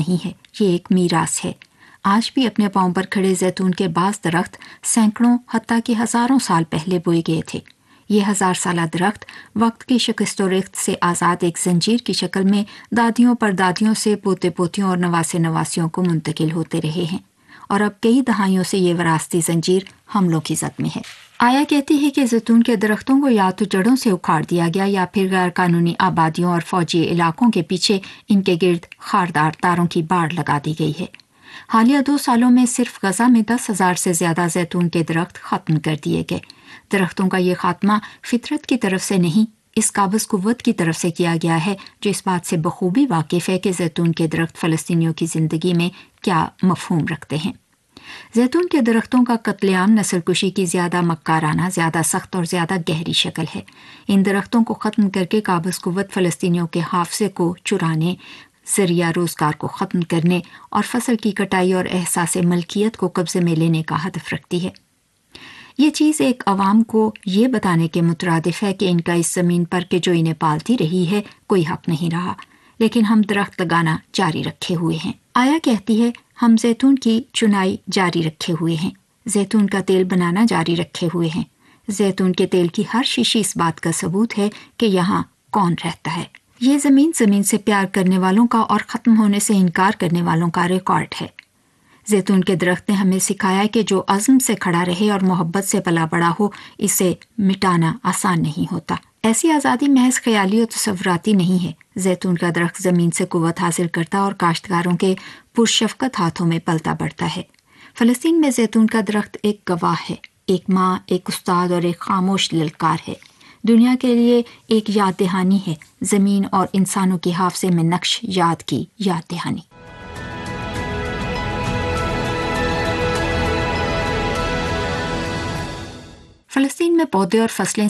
نہیں ہے، یہ ایک میراث ہے۔ آج بھی اپنے پاؤں پر کھڑے زیتون کے بعض درخت سینکڑوں حتیٰ کہ ہزاروں سال پہلے بوئے گئے تھے۔ یہ 1000 سالہ درخت وقت کی شکست و ریخت سے آزاد ایک زنجیر کی شکل میں دادیوں پر دادیوں سے پوتے پوتیوں اور نواسے نواسیوں کو منتقل ہوتے رہے ہیں، اور اب کئی دہائیوں سے یہ وراثتی زنجیر حملوں کی زد میں ہے۔ آیا کہتی ہے کہ زیتون کے درختوں کو یا تو جڑوں سے اکھاڑ دیا گیا یا پھر غیر قانونی آبادیوں اور فوجی علاقوں کے پیچھے ان کے گرد خاردار تاروں کی باڑ لگا دی گئی ہے۔ حالیہ 2 سالوں میں صرف غزہ میں 10,000 سے زیادہ زیتون کے درخت ختم کر دیے گئے۔ درختوں کا یہ خاتمہ فطرت کی طرف سے نہیں، اس قابض قوت کی طرف سے کیا گیا ہے، جو اس بات سے بخوبی واقف ہے کہ زیتون کے درخت فلسطینیوں کی زندگی میں کیا مفہوم رکھتے ہیں۔ زیتون کے درختوں کا قتل عام نسل کشی کی زیادہ مکارانہ، زیادہ سخت اور زیادہ گہری شکل ہے۔ ان درختوں کو ختم کر کے قابض قوت فلسطینیوں کے حافظے کو چرانے، ذریعہ روزگار کو ختم کرنے اور فصل کی کٹائی اور احساس ملکیت کو قبضے میں لینے کا ہدف رکھتی ہے۔ یہ چیز ایک عوام کو یہ بتانے کے مترادف ہے کہ ان کا اس زمین پر کہ جو انہیں پالتی رہی ہے کوئی حق نہیں رہا، لیکن ہم درخت لگانا جاری رکھے ہوئے ہیں۔ آیا کہتی ہے ہم زیتون کی چنائی جاری رکھے ہوئے ہیں، زیتون کا تیل بنانا جاری رکھے ہوئے ہیں۔ زیتون کے تیل کی ہر شیشی اس بات کا ثبوت ہے کہ یہاں کون رہتا ہے۔ یہ زمین سے پیار کرنے والوں کا اور ختم ہونے سے انکار کرنے والوں کا ریکارڈ ہے۔ زیتون کے درخت نے ہمیں سکھایا کہ جو عزم سے کھڑا رہے اور محبت سے پلا بڑا ہو، اسے مٹانا آسان نہیں ہوتا۔ ایسی آزادی محض خیالی و تصوراتی نہیں ہے۔ زیتون کا درخت زمین سے قوت حاصل کرتا اور کاشتکاروں کے پرشفقت ہاتھوں میں پلتا بڑھتا ہے۔ فلسطین میں زیتون کا درخت ایک گواہ ہے، ایک ماں، ایک استاد اور ایک خاموش للکار ہے۔ دنیا کے لیے ایک یاد دہانی ہے، زمین اور انسانوں کے حافظے میں نقش یاد کی یاد دہانی۔ فلسطین میں پودے اور فصلیں